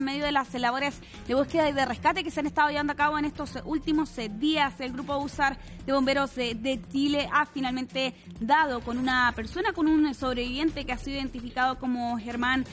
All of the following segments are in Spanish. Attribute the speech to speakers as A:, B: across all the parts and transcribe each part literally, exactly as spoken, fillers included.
A: En medio de las labores de búsqueda y de rescate que se han estado llevando a cabo en estos últimos días, el Grupo USAR de Bomberos de Chile ha finalmente dado con una persona, con un sobreviviente que ha sido identificado como Germán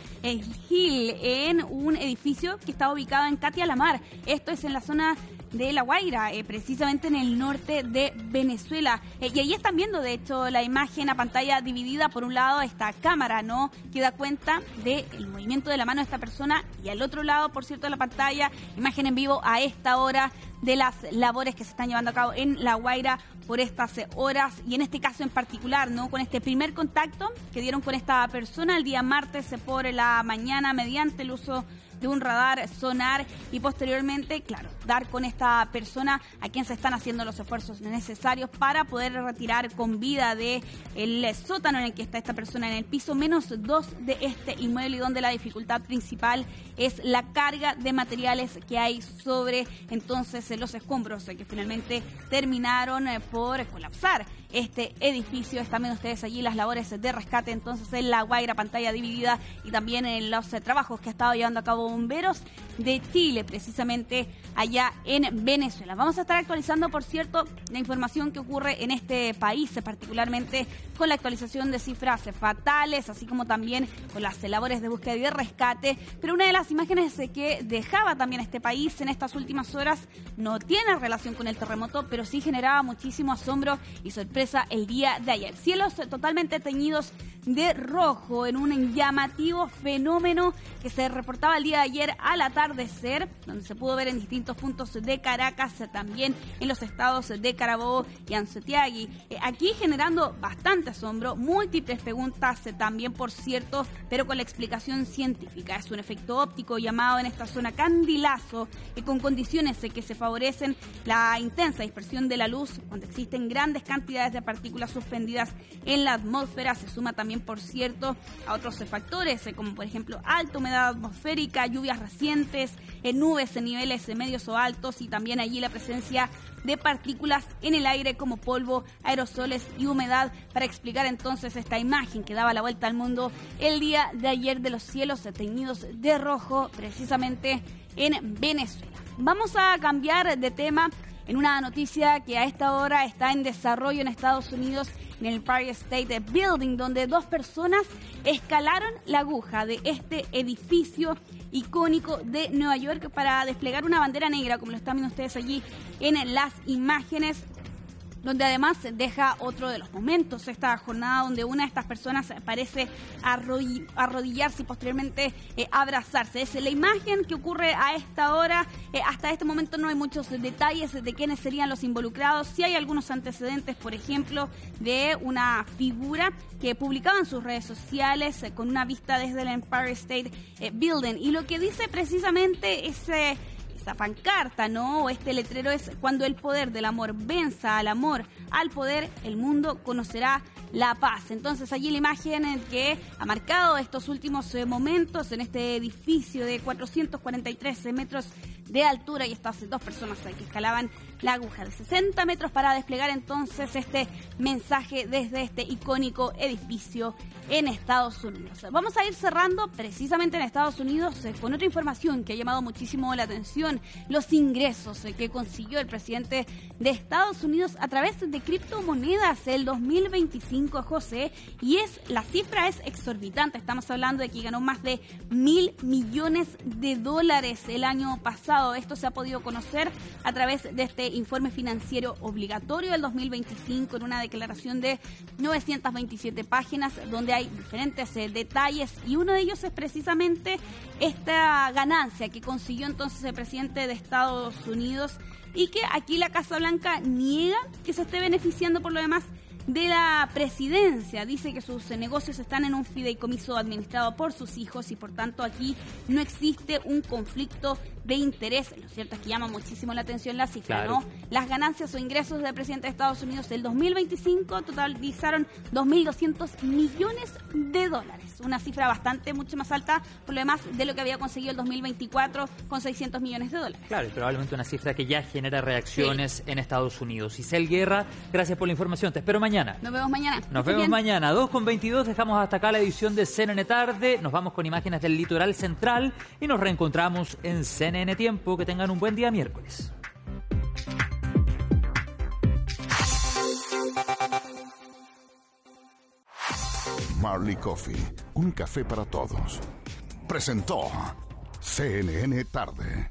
A: Gil en un edificio que está ubicado en Catia La Mar. Esto es en la zona de La Guaira, eh, precisamente en el norte de Venezuela. Eh, y ahí están viendo, de hecho, la imagen a pantalla dividida. Por un lado, esta cámara, ¿no?, que da cuenta del movimiento de la mano de esta persona. Y al otro lado, por cierto, de la pantalla, imagen en vivo a esta hora de las labores que se están llevando a cabo en La Guaira por estas horas. Y en este caso en particular, ¿no?, con este primer contacto que dieron con esta persona el día martes por la mañana mediante el uso de un radar sonar y posteriormente, claro, dar con esta persona a quien se están haciendo los esfuerzos necesarios para poder retirar con vida de el sótano en el que está esta persona, en el piso menos dos de este inmueble, y donde la dificultad principal es la carga de materiales que hay sobre entonces los escombros que finalmente terminaron por colapsar este edificio. Están viendo ustedes allí las labores de rescate entonces en La Guaira, pantalla dividida, y también en los eh, trabajos que ha estado llevando a cabo Bomberos de Chile, precisamente allá en Venezuela. Vamos a estar actualizando, por cierto, la información que ocurre en este país, particularmente con la actualización de cifras fatales, así como también con las labores de búsqueda y de rescate. Pero una de las imágenes que dejaba también este país en estas últimas horas no tiene relación con el terremoto, pero sí generaba muchísimo asombro y sorpresa el día de ayer. Cielos totalmente teñidos de rojo en un llamativo fenómeno que se reportaba el día de ayer al atardecer, donde se pudo ver en distintos puntos de Caracas, también en los estados de Carabobo y Anzoátegui. Eh, aquí generando bastante asombro, múltiples preguntas eh, también, por cierto, pero con la explicación científica. Es un efecto óptico llamado en esta zona candilazo, y con condiciones eh, que se favorecen la intensa dispersión de la luz cuando existen grandes cantidades de partículas suspendidas en la atmósfera. Se suma también, por cierto, a otros factores, eh, como por ejemplo alta humedad atmosférica, lluvias recientes, eh, nubes en niveles eh, medios o altos, y también allí la presencia de partículas en el aire como polvo, aerosoles y humedad, para explicar entonces esta imagen que daba la vuelta al mundo el día de ayer de los cielos eh, teñidos de rojo, precisamente en Venezuela. Vamos a cambiar de tema en una noticia que a esta hora está en desarrollo en Estados Unidos, en el Empire State Building, donde dos personas escalaron la aguja de este edificio icónico de Nueva York para desplegar una bandera negra, como lo están viendo ustedes allí en las imágenes, donde además deja otro de los momentos, esta jornada donde una de estas personas parece arrodillarse y posteriormente eh, abrazarse. Es la imagen que ocurre a esta hora. Eh, hasta este momento no hay muchos detalles de quiénes serían los involucrados. Sí hay algunos antecedentes, por ejemplo, de una figura que publicaba en sus redes sociales eh, con una vista desde el Empire State eh, Building. Y lo que dice precisamente es... Eh, Esta pancarta, ¿no?, o este letrero es: cuando el poder del amor venza al amor, al poder, el mundo conocerá la paz. Entonces allí la imagen en que ha marcado estos últimos eh, momentos en este edificio de cuatrocientos cuarenta y tres metros de altura, y estas dos personas que escalaban la aguja de sesenta metros para desplegar entonces este mensaje desde este icónico edificio en Estados Unidos. Vamos a ir cerrando precisamente en Estados Unidos eh, con otra información que ha llamado muchísimo la atención: los ingresos eh, que consiguió el presidente de Estados Unidos a través de criptomonedas el dos mil veinticinco, José, y es la cifra es exorbitante. Estamos hablando de que ganó más de mil millones de dólares el año pasado. Esto se ha podido conocer a través de este informe financiero obligatorio del dos mil veinticinco, en una declaración de novecientas veintisiete páginas, donde hay diferentes eh, detalles, y uno de ellos es precisamente esta ganancia que consiguió entonces el presidente de Estados Unidos, y que aquí la Casa Blanca niega que se esté beneficiando por lo demás de la presidencia. Dice que sus negocios están en un fideicomiso administrado por sus hijos, y por tanto aquí no existe un conflicto de interés. Lo cierto es que llama muchísimo la atención la cifra, claro, ¿no? Las ganancias o ingresos del presidente de Estados Unidos del dos mil veinticinco totalizaron dos mil doscientos millones de dólares. Una cifra bastante, mucho más alta, por lo demás, de lo que había conseguido el dos mil veinticuatro con seiscientos millones de dólares.
B: Claro, y probablemente una cifra que ya genera reacciones sí. en Estados Unidos. Isel Guerra, gracias por la información. Te espero mañana. mañana.
A: Nos vemos mañana.
B: Nos vemos bien. mañana. dos con veintidós, dejamos hasta acá la edición de C N N Tarde. Nos vamos con imágenes del litoral central y nos reencontramos en C N N Tiempo. Que tengan un buen día miércoles.
C: Marley Coffee, un café para todos. Presentó C N N Tarde.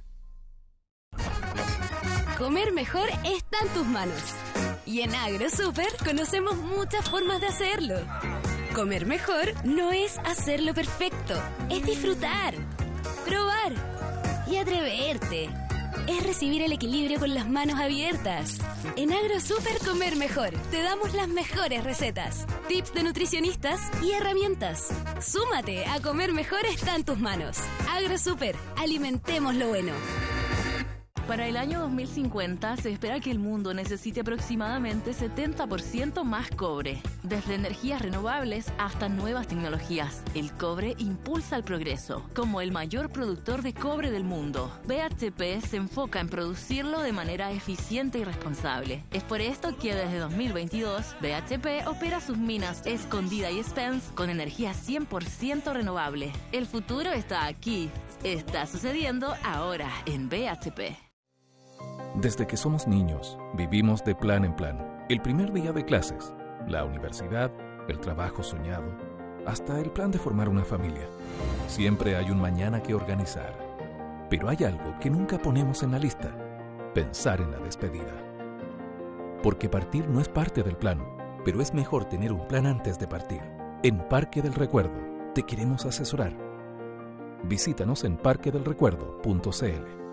D: Comer mejor está en tus manos. Y en AgroSuper conocemos muchas formas de hacerlo. Comer mejor no es hacerlo perfecto, es disfrutar, probar y atreverte. Es recibir el equilibrio con las manos abiertas. En AgroSuper Comer Mejor te damos las mejores recetas, tips de nutricionistas y herramientas. Súmate a Comer Mejor está en tus manos. AgroSuper, alimentemos lo bueno.
E: Para el año dos mil cincuenta se espera que el mundo necesite aproximadamente setenta por ciento más cobre. Desde energías renovables hasta nuevas tecnologías, el cobre impulsa el progreso. Como el mayor productor de cobre del mundo, B H P se enfoca en producirlo de manera eficiente y responsable. Es por esto que desde dos mil veintidós, B H P opera sus minas Escondida y Spence con energía cien por ciento renovable. El futuro está aquí. Está sucediendo ahora en B H P.
F: Desde que somos niños, vivimos de plan en plan. El primer día de clases, la universidad, el trabajo soñado, hasta el plan de formar una familia. Siempre hay un mañana que organizar. Pero hay algo que nunca ponemos en la lista: pensar en la despedida. Porque partir no es parte del plan, pero es mejor tener un plan antes de partir. En Parque del Recuerdo, te queremos asesorar. Visítanos en parque del recuerdo punto c l.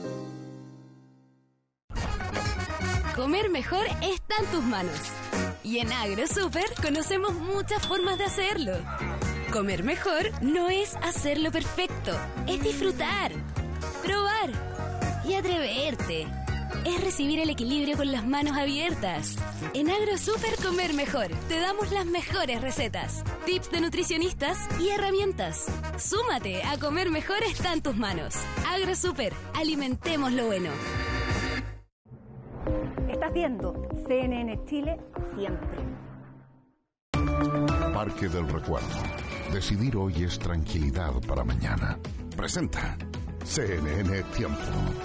D: Comer mejor está en tus manos. Y en AgroSuper conocemos muchas formas de hacerlo. Comer mejor no es hacerlo perfecto, es disfrutar, probar y atreverte. Es recibir el equilibrio con las manos abiertas. En AgroSuper Comer Mejor te damos las mejores recetas, tips de nutricionistas y herramientas. Súmate a Comer Mejor está en tus manos. AgroSuper, alimentemos lo bueno.
G: Estás viendo C N N Chile siempre.
C: Parque del Recuerdo. Decidir hoy es tranquilidad para mañana. Presenta C N N Tiempo.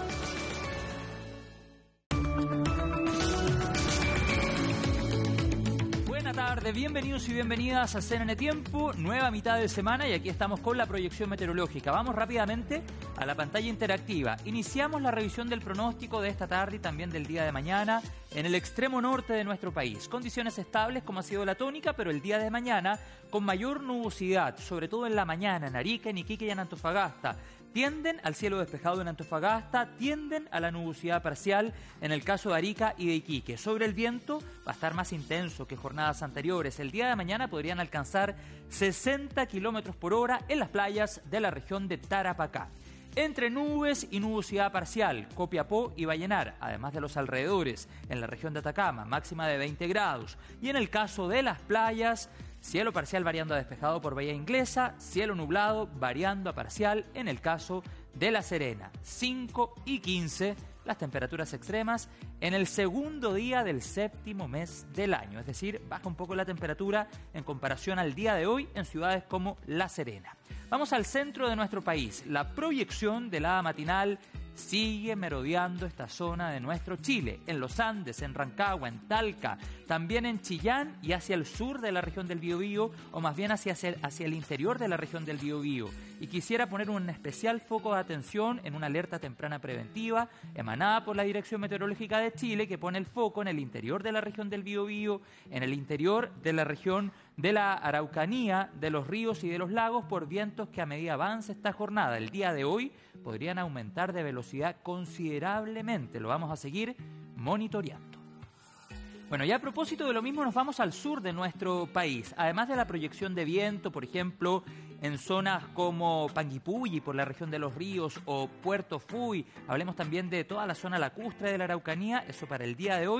B: Bienvenidos y bienvenidas a C N N Tiempo, nueva mitad de semana y aquí estamos con la proyección meteorológica. Vamos rápidamente a la pantalla interactiva. Iniciamos la revisión del pronóstico de esta tarde y también del día de mañana en el extremo norte de nuestro país. Condiciones estables como ha sido la tónica, pero el día de mañana con mayor nubosidad, sobre todo en la mañana en Arica, en Iquique y en Antofagasta. Tienden al cielo despejado en Antofagasta, tienden a la nubosidad parcial en el caso de Arica y de Iquique. Sobre el viento va a estar más intenso que jornadas anteriores. El día de mañana podrían alcanzar sesenta kilómetros por hora en las playas de la región de Tarapacá. Entre nubes y nubosidad parcial, Copiapó y Vallenar, además de los alrededores, en la región de Atacama, máxima de veinte grados. Y en el caso de las playas, cielo parcial variando a despejado por Bahía Inglesa, cielo nublado variando a parcial en el caso de La Serena. cinco y quince las temperaturas extremas en el segundo día del séptimo mes del año. Es decir, baja un poco la temperatura en comparación al día de hoy en ciudades como La Serena. Vamos al centro de nuestro país. La proyección de la hada matinal sigue merodeando esta zona de nuestro Chile, en los Andes, en Rancagua, en Talca, también en Chillán y hacia el sur de la región del Biobío, o más bien hacia, hacia el interior de la región del Biobío. Y quisiera poner un especial foco de atención en una alerta temprana preventiva emanada por la Dirección Meteorológica de Chile, que pone el foco en el interior de la región del Biobío, en el interior de la región de la Araucanía, de los ríos y de los lagos, por vientos que a medida avance esta jornada, el día de hoy, podrían aumentar de velocidad considerablemente. Lo vamos a seguir monitoreando. Bueno, y a propósito de lo mismo, nos vamos al sur de nuestro país. Además de la proyección de viento, por ejemplo, en zonas como Panguipulli, por la región de los ríos, o Puerto Fuy, hablemos también de toda la zona lacustre de la Araucanía, eso para el día de hoy.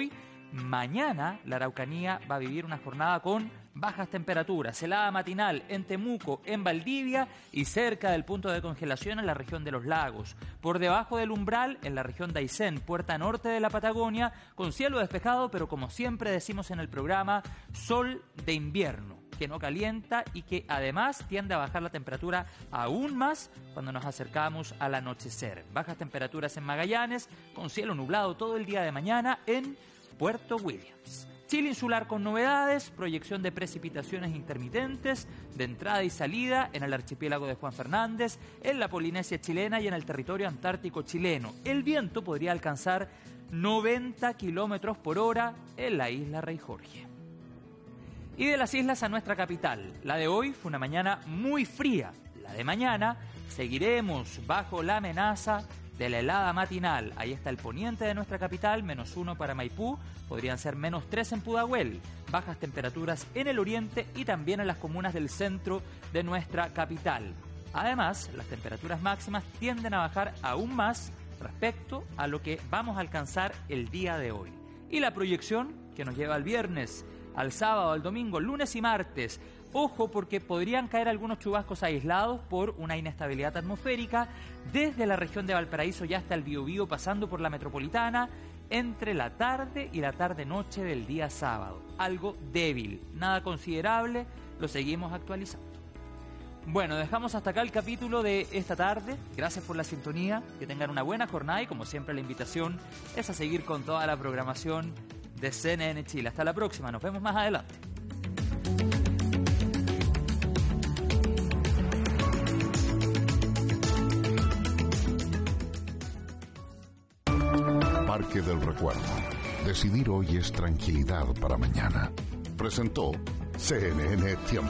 B: Mañana la Araucanía va a vivir una jornada con bajas temperaturas, helada matinal en Temuco, en Valdivia y cerca del punto de congelación en la región de los lagos. Por debajo del umbral en la región de Aysén, puerta norte de la Patagonia, con cielo despejado, pero como siempre decimos en el programa, sol de invierno, que no calienta y que además tiende a bajar la temperatura aún más cuando nos acercamos al anochecer. Bajas temperaturas en Magallanes, con cielo nublado todo el día de mañana en Puerto Williams. Chile insular con novedades, proyección de precipitaciones intermitentes, de entrada y salida en el archipiélago de Juan Fernández, en la Polinesia chilena y en el territorio antártico chileno. El viento podría alcanzar noventa kilómetros por hora en la isla Rey Jorge. Y de las islas a nuestra capital, la de hoy fue una mañana muy fría. La de mañana seguiremos bajo la amenaza de la helada matinal. Ahí está el poniente de nuestra capital, menos uno para Maipú, podrían ser menos tres en Pudahuel. Bajas temperaturas en el oriente y también en las comunas del centro de nuestra capital. Además, las temperaturas máximas tienden a bajar aún más respecto a lo que vamos a alcanzar el día de hoy. Y la proyección que nos lleva al viernes, al sábado, al domingo, lunes y martes. Ojo, porque podrían caer algunos chubascos aislados por una inestabilidad atmosférica desde la región de Valparaíso y hasta el Biobío, pasando por la metropolitana, entre la tarde y la tarde-noche del día sábado. Algo débil, nada considerable, lo seguimos actualizando. Bueno, dejamos hasta acá el capítulo de esta tarde. Gracias por la sintonía, que tengan una buena jornada y como siempre la invitación es a seguir con toda la programación de C N N Chile. Hasta la próxima, nos vemos más adelante.
C: Parque del Recuerdo. Decidir hoy es tranquilidad para mañana. Presentó C N N Tiempo.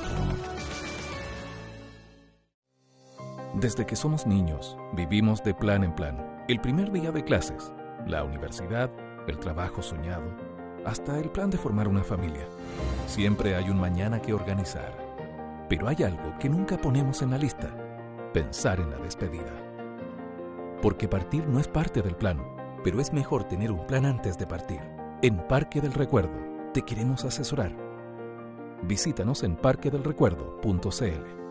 F: Desde que somos niños, vivimos de plan en plan. El primer día de clases, la universidad, el trabajo soñado, hasta el plan de formar una familia. Siempre hay un mañana que organizar. Pero hay algo que nunca ponemos en la lista: pensar en la despedida. Porque partir no es parte del plan, pero es mejor tener un plan antes de partir. En Parque del Recuerdo te queremos asesorar. Visítanos en parque del recuerdo punto c l.